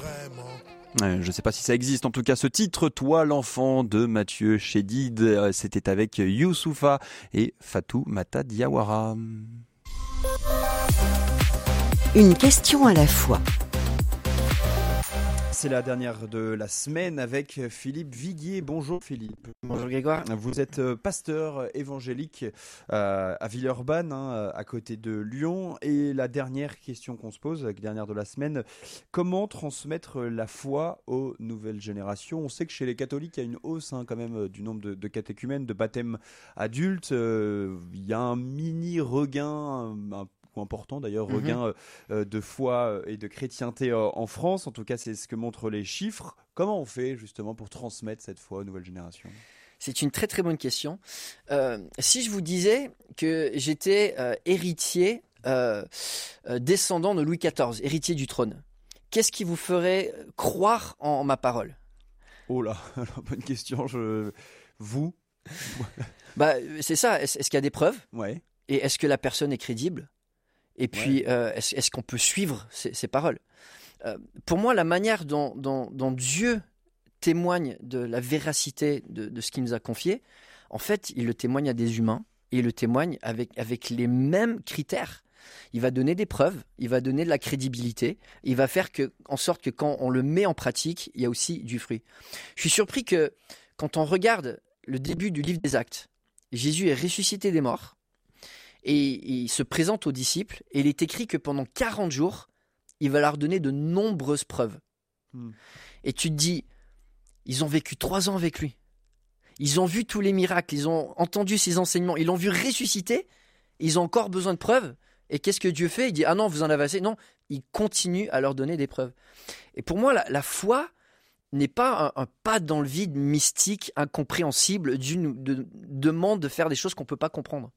Je ne sais pas si ça existe, en tout cas ce titre, Toi l'enfant de Mathieu Chédid, c'était avec Youssoupha et Fatou Mata Diawara. Une question à la fois. C'est la dernière de la semaine avec Philippe Viguier. Bonjour Philippe. Bonjour Grégoire. Vous êtes pasteur évangélique à Villeurbanne, à côté de Lyon. Et la dernière question qu'on se pose, la dernière de la semaine, comment transmettre la foi aux nouvelles générations ? On sait que chez les catholiques, il y a une hausse quand même du nombre de catéchumènes, de baptêmes adultes. Il y a un mini regain, un important d'ailleurs, regain de foi et de chrétienté en France. En tout cas, c'est ce que montrent les chiffres. Comment on fait justement pour transmettre cette foi aux nouvelles générations ? C'est une très très bonne question. Si je vous disais que j'étais héritier, descendant de Louis XIV, héritier du trône, qu'est-ce qui vous ferait croire en ma parole ? Oh là, bonne question. Vous ? C'est ça. Est-ce qu'il y a des preuves ? Ouais. Et est-ce que la personne est crédible ? Et puis, est-ce qu'on peut suivre ces paroles ? Pour moi, la manière dont Dieu témoigne de la véracité de ce qu'il nous a confié, en fait, il le témoigne à des humains et il le témoigne avec les mêmes critères. Il va donner des preuves, il va donner de la crédibilité, il va faire en sorte que quand on le met en pratique, il y a aussi du fruit. Je suis surpris que quand on regarde le début du livre des Actes, Jésus est ressuscité des morts. Et il se présente aux disciples, et il est écrit que pendant 40 jours, il va leur donner de nombreuses preuves. Et tu te dis, ils ont vécu 3 ans avec lui. Ils ont vu tous les miracles, ils ont entendu ses enseignements, ils l'ont vu ressusciter, ils ont encore besoin de preuves. Et qu'est-ce que Dieu fait ? Il dit, ah non, vous en avez assez. Non, il continue à leur donner des preuves. Et pour moi, la foi n'est pas un pas dans le vide mystique, incompréhensible. Dieu nous demande de faire des choses qu'on ne peut pas comprendre.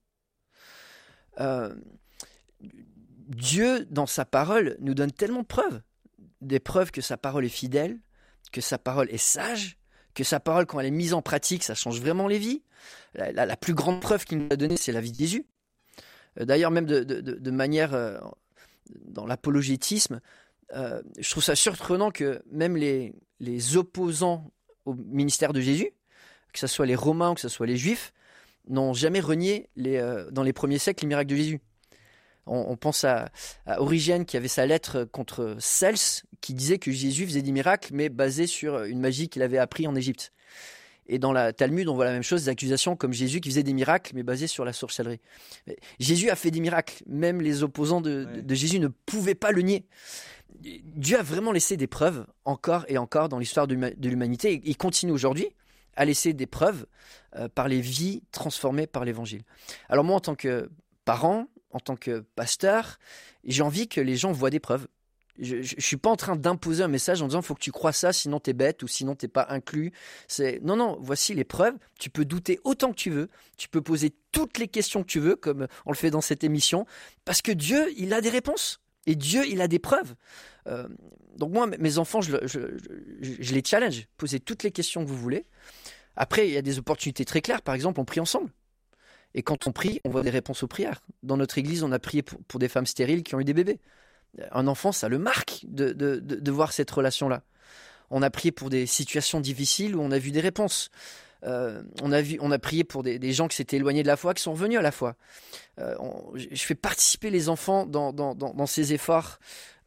Dieu, dans sa parole, nous donne tellement de preuves. Des preuves que sa parole est fidèle, que sa parole est sage, que sa parole, quand elle est mise en pratique, ça change vraiment les vies. La plus grande preuve qu'il nous a donnée, c'est la vie de Jésus. D'ailleurs, même de manière, dans l'apologétisme, je trouve ça surprenant que même les opposants au ministère de Jésus, que ce soit les Romains ou que ce soit les Juifs, n'ont jamais renié dans les premiers siècles les miracles de Jésus. On pense à Origène qui avait sa lettre contre Cels qui disait que Jésus faisait des miracles mais basés sur une magie qu'il avait appris en Égypte. Et dans la Talmud, on voit la même chose, des accusations comme Jésus qui faisait des miracles mais basés sur la sorcellerie. Jésus a fait des miracles, même les opposants de Jésus ne pouvaient pas le nier. Dieu a vraiment laissé des preuves encore et encore dans l'histoire de l'humanité et il continue aujourd'hui à laisser des preuves par les vies transformées par l'Évangile. Alors moi, en tant que parent, en tant que pasteur, j'ai envie que les gens voient des preuves. Je ne suis pas en train d'imposer un message en disant « il faut que tu crois ça, sinon tu es bête ou sinon tu n'es pas inclus ». Non, voici les preuves. Tu peux douter autant que tu veux. Tu peux poser toutes les questions que tu veux, comme on le fait dans cette émission, parce que Dieu, il a des réponses. Et Dieu, il a des preuves. Donc moi, mes enfants, je les challenge. Posez toutes les questions que vous voulez. Après, il y a des opportunités très claires. Par exemple, on prie ensemble. Et quand on prie, on voit des réponses aux prières. Dans notre église, on a prié pour des femmes stériles qui ont eu des bébés. Un enfant, ça le marque de voir cette relation-là. On a prié pour des situations difficiles où on a vu des réponses. On a prié pour des gens qui s'étaient éloignés de la foi, qui sont revenus à la foi. Je fais participer les enfants dans ces efforts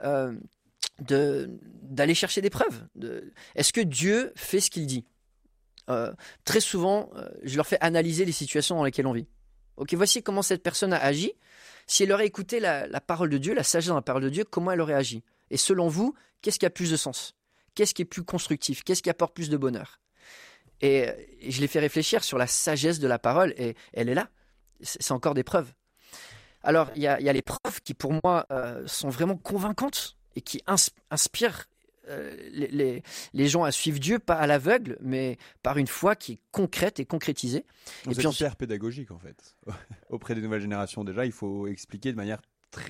d'aller chercher des preuves. Est-ce que Dieu fait ce qu'il dit ? Très souvent, je leur fais analyser les situations dans lesquelles on vit. Ok, voici comment cette personne a agi. Si elle aurait écouté la parole de Dieu, la sagesse dans la parole de Dieu, comment elle aurait agi ? Et selon vous, qu'est-ce qui a plus de sens ? Qu'est-ce qui est plus constructif ? Qu'est-ce qui apporte plus de bonheur ? Et je les fais réfléchir sur la sagesse de la parole, et elle est là. C'est encore des preuves. Alors, il y a les preuves qui, pour moi, sont vraiment convaincantes et qui inspirent les gens à suivre Dieu, pas à l'aveugle, mais par une foi qui est concrète et concrétisée. Donc c'est hyper pédagogique, en fait. Auprès des nouvelles générations, déjà, il faut expliquer de manière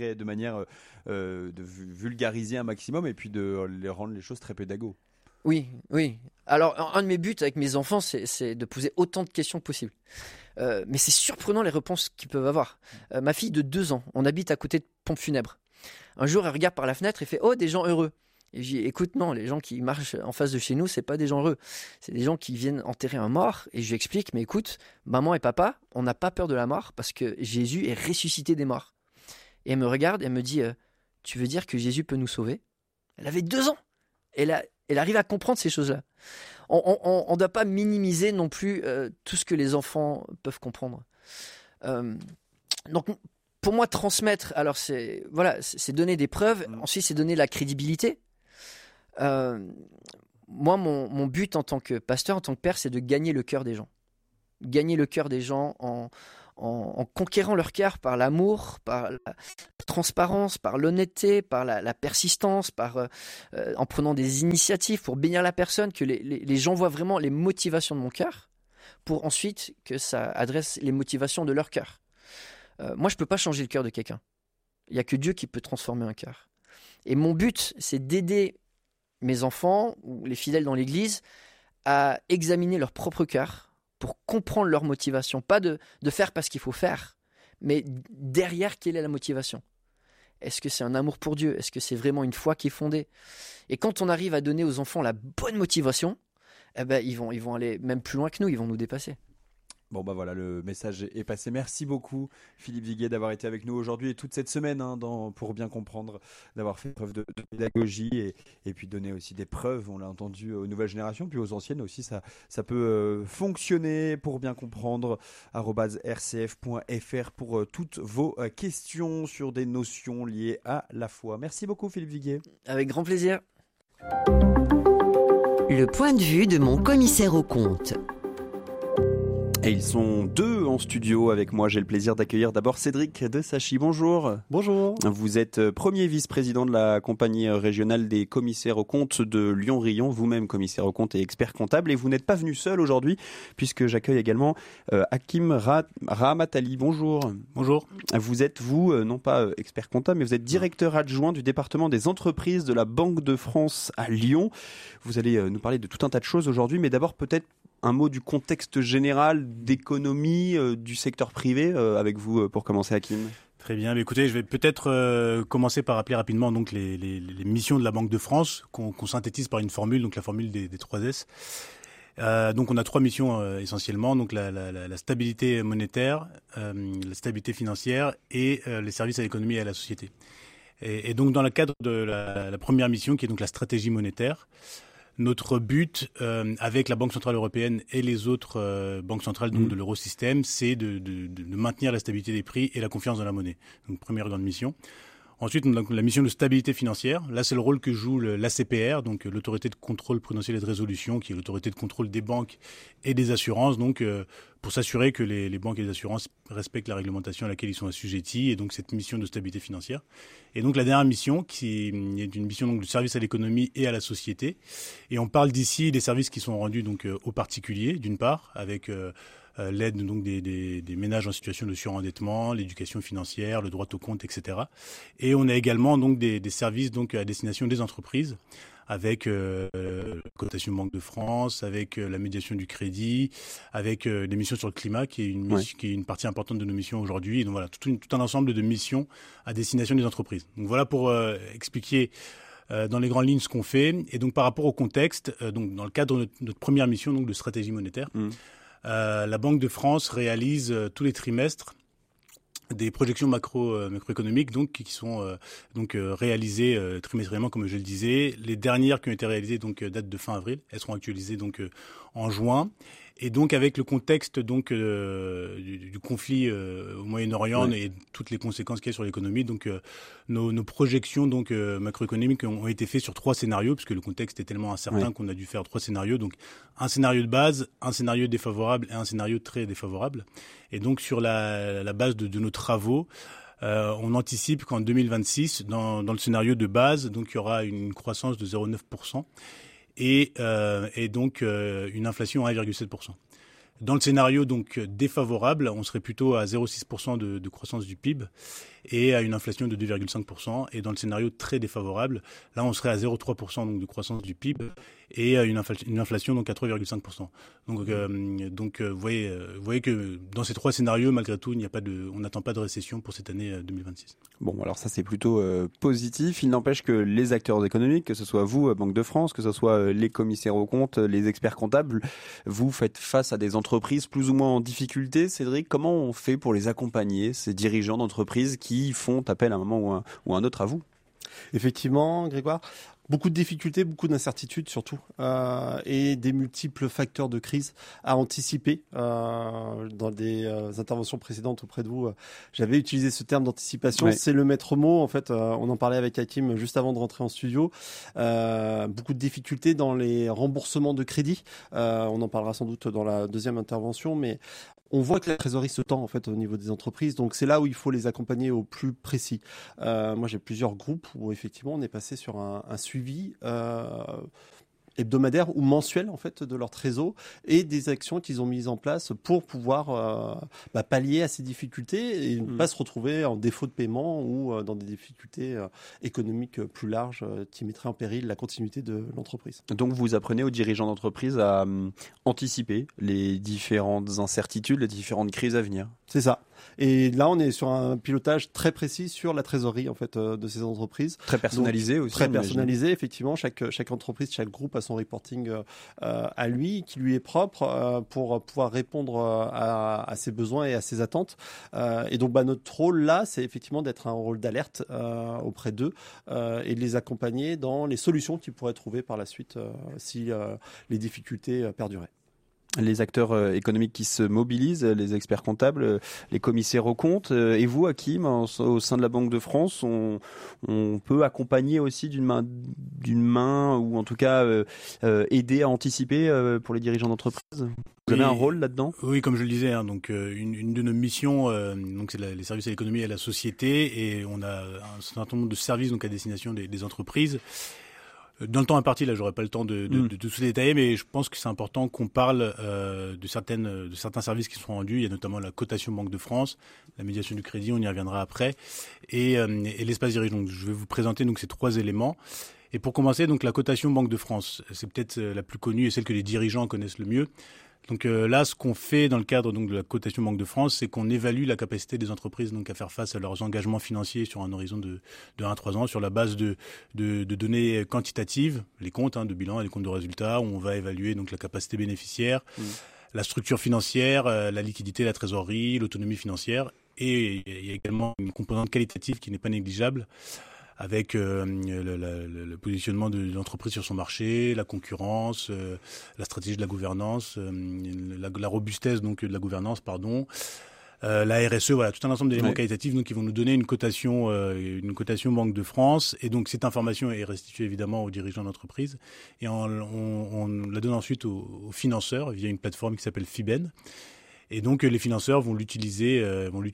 de vulgariser un maximum et puis de les rendre les choses très pédago. Oui. Alors, un de mes buts avec mes enfants, c'est de poser autant de questions que possible. Mais c'est surprenant les réponses qu'ils peuvent avoir. Ma fille de 2 ans, on habite à côté de pompes funèbres. Un jour, elle regarde par la fenêtre et fait « Oh, des gens heureux !» Et j'ai dit, écoute, non, les gens qui marchent en face de chez nous, c'est pas des gens heureux. C'est des gens qui viennent enterrer un mort. Et je lui explique, mais écoute, maman et papa, on n'a pas peur de la mort parce que Jésus est ressuscité des morts. Et elle me regarde et elle me dit, tu veux dire que Jésus peut nous sauver? Elle avait 2 ans. Elle arrive à comprendre ces choses-là. On ne doit pas minimiser non plus tout ce que les enfants peuvent comprendre. Donc, pour moi, transmettre, alors c'est donner des preuves, ensuite c'est donner la crédibilité. Moi, mon but en tant que pasteur, en tant que père, c'est de gagner le cœur des gens. Gagner le cœur des gens en conquérant leur cœur par l'amour, par la transparence, par l'honnêteté, par la persistance, en prenant des initiatives pour bénir la personne, que les gens voient vraiment les motivations de mon cœur, pour ensuite que ça adresse les motivations de leur cœur. Moi, je ne peux pas changer le cœur de quelqu'un. Il n'y a que Dieu qui peut transformer un cœur. Et mon but, c'est d'aider mes enfants ou les fidèles dans l'Église à examiner leur propre cœur pour comprendre leur motivation. Pas de faire parce qu'il faut faire, mais derrière, quelle est la motivation? Est-ce que c'est un amour pour Dieu? Est-ce que c'est vraiment une foi qui est fondée? Et quand on arrive à donner aux enfants la bonne motivation, eh ben, ils vont aller même plus loin que nous, ils vont nous dépasser. Bon bah voilà, le message est passé. Merci beaucoup Philippe Viguier d'avoir été avec nous aujourd'hui et toute cette semaine pour bien comprendre, d'avoir fait preuve de pédagogie et puis donner aussi des preuves, on l'a entendu, aux nouvelles générations, puis aux anciennes aussi, ça peut fonctionner pour bien comprendre. @rcf.fr pour toutes vos questions sur des notions liées à la foi. Merci beaucoup Philippe Viguier. Avec grand plaisir. Le point de vue de mon commissaire aux comptes. Et ils sont 2 en studio avec moi. J'ai le plaisir d'accueillir d'abord Cédric Desachi. Bonjour. Bonjour. Vous êtes premier vice-président de la compagnie régionale des commissaires aux comptes de Lyon-Rion, vous-même commissaire aux comptes et expert comptable. Et vous n'êtes pas venu seul aujourd'hui, puisque j'accueille également Hakim Rahamatali. Bonjour. Bonjour. Vous êtes, non pas expert comptable, mais vous êtes directeur adjoint du département des entreprises de la Banque de France à Lyon. Vous allez nous parler de tout un tas de choses aujourd'hui, mais d'abord peut-être un mot du contexte général d'économie du secteur privé avec vous pour commencer, Hakim. Très bien. Écoutez, je vais peut-être commencer par rappeler rapidement donc les missions de la Banque de France qu'on synthétise par une formule, donc la formule des 3 S. Donc on a 3 missions essentiellement, donc la stabilité monétaire, la stabilité financière et les services à l'économie et à la société. Et donc dans le cadre de la première mission, qui est donc la stratégie monétaire, notre but avec la Banque Centrale Européenne et les autres banques centrales donc, de l'eurosystème, c'est de maintenir la stabilité des prix et la confiance dans la monnaie. Donc première grande mission. Ensuite, on a la mission de stabilité financière. Là, c'est le rôle que joue l'ACPR, donc l'autorité de contrôle prudentiel et de résolution, qui est l'autorité de contrôle des banques et des assurances, donc pour s'assurer que les banques et les assurances respectent la réglementation à laquelle ils sont assujettis, et donc cette mission de stabilité financière. Et donc la dernière mission, qui est une mission donc, de service à l'économie et à la société. Et on parle d'ici des services qui sont rendus donc aux particuliers, d'une part, avec l'aide donc des ménages en situation de surendettement, l'éducation financière, le droit au compte, etc. Et on a également donc des services donc à destination des entreprises, avec cotation Banque de France, avec la médiation du crédit, avec les missions sur le climat, qui est une partie importante de nos missions aujourd'hui. Et donc voilà, tout un ensemble de missions à destination des entreprises. Donc voilà pour expliquer dans les grandes lignes ce qu'on fait. Et donc par rapport au contexte, donc dans le cadre de notre première mission donc de stratégie monétaire, la Banque de France réalise tous les trimestres des projections macroéconomiques donc qui sont réalisées trimestriellement, comme je le disais. Les dernières qui ont été réalisées donc datent de fin avril. Elles seront actualisées donc en juin. Et donc avec le contexte donc du conflit au Moyen-Orient et toutes les conséquences qu'il y a sur l'économie, donc nos projections donc macroéconomiques ont été faites sur 3 scénarios, puisque le contexte est tellement incertain qu'on a dû faire 3 scénarios. Donc un scénario de base, un scénario défavorable et un scénario très défavorable. Et donc sur la base de nos travaux, on anticipe qu'en 2026, dans le scénario de base, donc il y aura une croissance de 0,9%. Et donc une inflation à 1,7%. Dans le scénario donc défavorable, on serait plutôt à 0,6% de croissance du PIB et à une inflation de 2,5%. Et dans le scénario très défavorable, là, on serait à 0,3% donc de croissance du PIB et à une inflation donc à 3,5%. Donc vous voyez que dans ces trois scénarios, malgré tout, on n'attend pas de récession pour cette année 2026. Bon, alors ça c'est plutôt positif. Il n'empêche que les acteurs économiques, que ce soit vous, Banque de France, que ce soit les commissaires aux comptes, les experts comptables, vous faites face à des entreprises plus ou moins en difficulté. Cédric, comment on fait pour les accompagner, ces dirigeants d'entreprises qui font appel à un moment ou un autre à vous ? Effectivement, Grégoire. Beaucoup de difficultés, beaucoup d'incertitudes surtout, et des multiples facteurs de crise à anticiper. Dans des interventions précédentes auprès de vous, j'avais utilisé ce terme d'anticipation. Ouais. C'est le maître mot. En fait, on en parlait avec Hakim juste avant de rentrer en studio. Beaucoup de difficultés dans les remboursements de crédit. On en parlera sans doute dans la deuxième intervention, mais on voit que la trésorerie se tend en fait au niveau des entreprises, donc c'est là où il faut les accompagner au plus précis. Moi, j'ai plusieurs groupes où effectivement on est passé sur un suivi hebdomadaire ou mensuel en fait de leur trésor et des actions qu'ils ont mises en place pour pouvoir pallier à ces difficultés et ne pas se retrouver en défaut de paiement ou dans des difficultés économiques plus larges qui mettraient en péril la continuité de l'entreprise. Donc vous apprenez aux dirigeants d'entreprise à anticiper les différentes incertitudes, les différentes crises à venir. C'est ça. Et là, on est sur un pilotage très précis sur la trésorerie en fait de ces entreprises. Très personnalisé. Donc, aussi. Très personnalisé, effectivement. Chaque entreprise, chaque groupe a son reporting à lui, qui lui est propre pour pouvoir répondre à ses besoins et à ses attentes. Et donc, notre rôle là, c'est effectivement d'être un rôle d'alerte auprès d'eux et de les accompagner dans les solutions qu'ils pourraient trouver par la suite si les difficultés perduraient. Les acteurs économiques qui se mobilisent, les experts comptables, les commissaires aux comptes. Et vous, Hakim, au sein de la Banque de France, on peut accompagner aussi d'une main ou en tout cas aider à anticiper pour les dirigeants d'entreprise. Vous avez un rôle là-dedans ? Oui, comme je le disais, donc une de nos missions, donc c'est les services à l'économie et à la société, et on a un certain nombre de services donc à destination des entreprises. Dans le temps imparti, là, j'aurais pas le temps de tout se détailler, mais je pense que c'est important qu'on parle de certains services qui sont rendus. Il y a notamment la cotation Banque de France, la médiation du crédit, on y reviendra après, et l'espace dirigeant. Donc, je vais vous présenter donc ces trois éléments. Et pour commencer, donc la cotation Banque de France, c'est peut-être la plus connue et celle que les dirigeants connaissent le mieux. Donc là, ce qu'on fait dans le cadre donc de la cotation Banque de France, c'est qu'on évalue la capacité des entreprises donc à faire face à leurs engagements financiers sur un horizon de 1 à 3 ans, sur la base de données quantitatives, les comptes de bilan et les comptes de résultats, où on va évaluer donc la capacité bénéficiaire, la structure financière, la liquidité, la trésorerie, l'autonomie financière, et il y a également une composante qualitative qui n'est pas négligeable, avec le positionnement de l'entreprise sur son marché, la concurrence, la stratégie de la gouvernance, la robustesse donc de la gouvernance, la RSE, voilà, tout un ensemble d'éléments qualitatifs donc qui vont nous donner une cotation Banque de France, et donc cette information est restituée évidemment aux dirigeants d'entreprise et on la donne ensuite aux financeurs via une plateforme qui s'appelle Fiben. Et donc les financeurs vont l'utiliser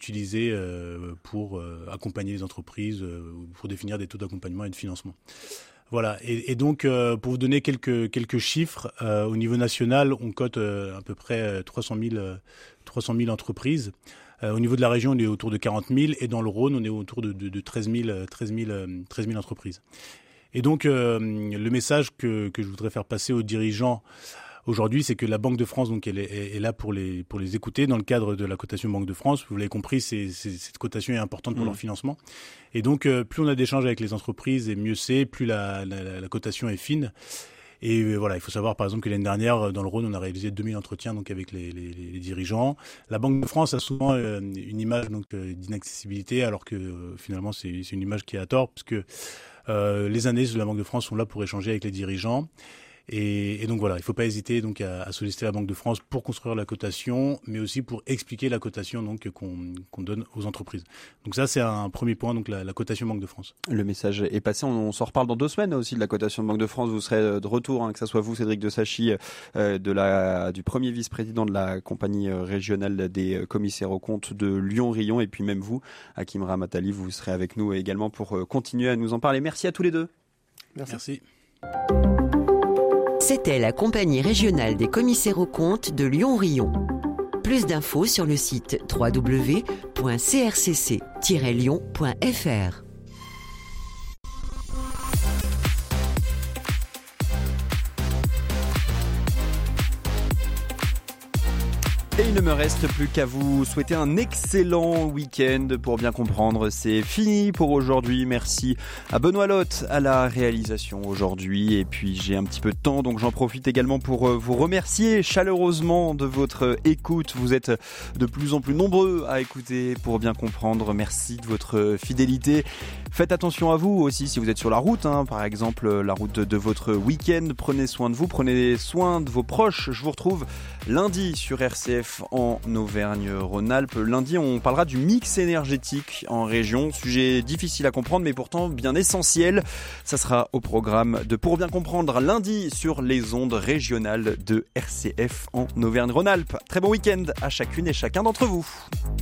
pour accompagner les entreprises, pour définir des taux d'accompagnement et de financement. Voilà. Et donc pour vous donner quelques chiffres, au niveau national, on cote à peu près 300 000 entreprises. Au niveau de la région, on est autour de 40 000, et dans le Rhône, on est autour de 13 000 entreprises. Et donc le message que je voudrais faire passer aux dirigeants aujourd'hui, c'est que la Banque de France, donc, elle est là pour les écouter dans le cadre de la cotation Banque de France. Vous l'avez compris, cette cotation est importante pour leur financement. Et donc, plus on a d'échanges avec les entreprises, et mieux c'est, plus la cotation est fine. Et voilà, il faut savoir par exemple que l'année dernière, dans le Rhône, on a réalisé 2000 entretiens donc avec les dirigeants. La Banque de France a souvent une image donc d'inaccessibilité, alors que finalement c'est une image qui est à tort, parce que les analystes de la Banque de France sont là pour échanger avec les dirigeants. Et donc voilà, il ne faut pas hésiter donc à solliciter la Banque de France pour construire la cotation, mais aussi pour expliquer la cotation donc qu'on donne aux entreprises. Donc ça, c'est un premier point, donc la cotation Banque de France. Le message est passé. On s'en reparle dans 2 semaines aussi de la cotation de Banque de France. Vous serez de retour, que ce soit vous, Cédric Desachi, du premier vice-président de la compagnie régionale des commissaires aux comptes de Lyon-Rion, et puis même vous, Hakim Rhamatali, vous serez avec nous également pour continuer à nous en parler. Merci à tous les deux. Merci. C'était la compagnie régionale des commissaires aux comptes de Lyon-Rion. Plus d'infos sur le site www.crcc-lyon.fr. Et il ne me reste plus qu'à vous souhaiter un excellent week-end. Pour bien comprendre, c'est fini pour aujourd'hui. Merci à Benoît Lotte à la réalisation aujourd'hui. Et puis j'ai un petit peu de temps, donc j'en profite également pour vous remercier chaleureusement de votre écoute. Vous êtes de plus en plus nombreux à écouter pour bien comprendre. Merci de votre fidélité. Faites attention à vous aussi si vous êtes sur la route, par exemple la route de votre week-end. Prenez soin de vous, prenez soin de vos proches. Je vous retrouve lundi sur RCF en Auvergne-Rhône-Alpes. Lundi, on parlera du mix énergétique en région. Sujet difficile à comprendre, mais pourtant bien essentiel. Ça sera au programme de Pour bien comprendre lundi sur les ondes régionales de RCF en Auvergne-Rhône-Alpes. Très bon week-end à chacune et chacun d'entre vous.